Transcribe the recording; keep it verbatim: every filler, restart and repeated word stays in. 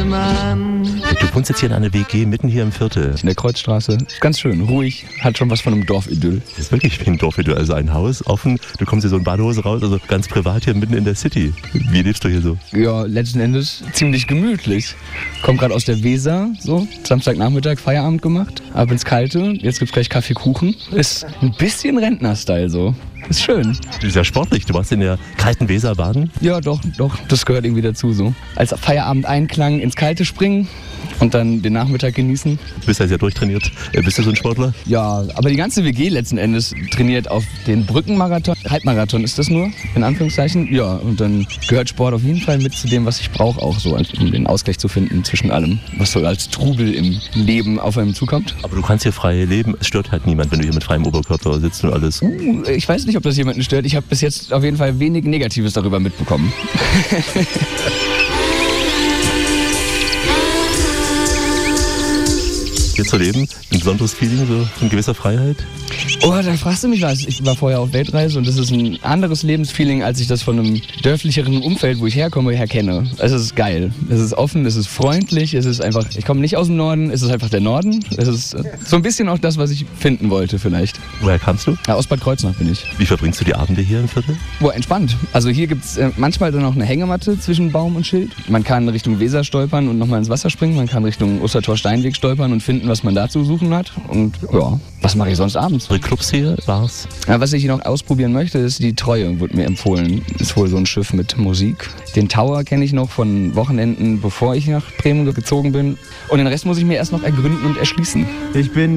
Mann. Du wohnst jetzt hier in einer W G mitten hier im Viertel. In der Kreuzstraße. Ist ganz schön, ruhig. Hat schon was von einem Dorfidyll. Das ist wirklich wie ein Dorfidyll. Also ein Haus, offen. Du kommst hier so in Badehose raus. Also ganz privat hier mitten in der City. Wie lebst du hier so? Ja, letzten Endes ziemlich gemütlich. Komm gerade aus der Weser, so. Samstagnachmittag Feierabend gemacht. Ab ins Kalte. Jetzt gibt's gleich Kaffee, Kuchen. Ist ein bisschen Rentner-Style so. Ist schön. Du bist ja sportlich. Du warst in der kalten Weser baden. Ja, doch, doch. Das gehört irgendwie dazu so. Als Feierabend-Einklang ins Kalte springen und dann den Nachmittag genießen. Du bist ja sehr durchtrainiert. Bist du so ein Sportler? Ja, aber die ganze W G letzten Endes trainiert auf den Brückenmarathon. Halbmarathon ist das nur, in Anführungszeichen. Ja, und dann gehört Sport auf jeden Fall mit zu dem, was ich brauche, auch so, um den Ausgleich zu finden zwischen allem, was so als Trubel im Leben auf einem zukommt. Aber du kannst hier frei leben. Es stört halt niemand, wenn du hier mit freiem Oberkörper sitzt und alles. Uh, ich weiß nicht, ob das jemanden stört. Ich habe bis jetzt auf jeden Fall wenig Negatives darüber mitbekommen. Hier zu leben, ein besonderes Feeling, so in gewisser Freiheit? Oh, da fragst du mich was. Ich war vorher auf Weltreise und das ist ein anderes Lebensfeeling, als ich das von einem dörflicheren Umfeld, wo ich herkomme, her kenne. Es ist geil. Es ist offen, es ist freundlich, es ist einfach, ich komme nicht aus dem Norden, es ist einfach der Norden. Es ist so ein bisschen auch das, was ich finden wollte vielleicht. Woher kamst du? Ja, aus Bad Kreuznach bin ich. Wie verbringst du die Abende hier im Viertel? Boah, entspannt. Also hier gibt's äh, manchmal dann auch eine Hängematte zwischen Baum und Schild. Man kann Richtung Weser stolpern und nochmal ins Wasser springen. Man kann Richtung Ostertor-Steinweg stolpern und finden, was man da zu suchen hat. Und ja, was mache ich sonst abends? Die Clubs hier, Bars? Ja, was ich noch ausprobieren möchte, ist die Treue, wurde mir empfohlen. Ist wohl so ein Schiff mit Musik. Den Tower kenne ich noch von Wochenenden, bevor ich nach Bremen gezogen bin. Und den Rest muss ich mir erst noch ergründen und erschließen. Ich bin